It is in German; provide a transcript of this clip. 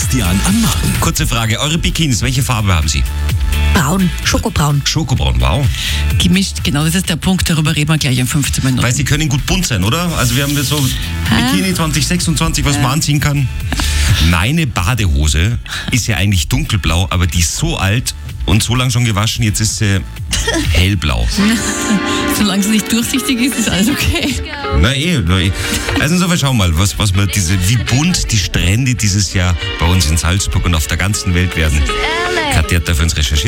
Christian am Morgen. Kurze Frage, eure Bikinis, welche Farbe haben sie? Braun, Schokobraun. Schokobraun, wow. Gemischt, genau, das ist der Punkt, darüber reden wir gleich in 15 Minuten. Weil sie können gut bunt sein, oder? Also wir haben jetzt so Bikini 2026, was man anziehen kann. Meine Badehose ist ja eigentlich dunkelblau, aber die ist so alt und so lang schon gewaschen, jetzt ist sie hellblau. Solange es nicht durchsichtig ist, ist alles okay. Na eh. Also insofern schauen wir mal, wie bunt die Strände dieses Jahr bei uns in Salzburg und auf der ganzen Welt werden. Katja hat da für uns recherchiert.